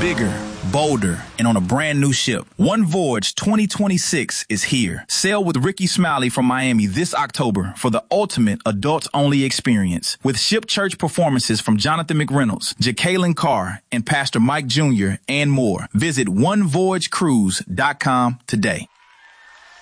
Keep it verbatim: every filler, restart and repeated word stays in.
Bigger, bolder, and on a brand new ship. One Voyage twenty twenty-six is here. Sail with Ricky Smiley from Miami this October for the ultimate adults-only experience. With ship church performances from Jonathan McReynolds, Jacqueline Carr, and Pastor Mike Junior and more. Visit one voyage cruise dot com today.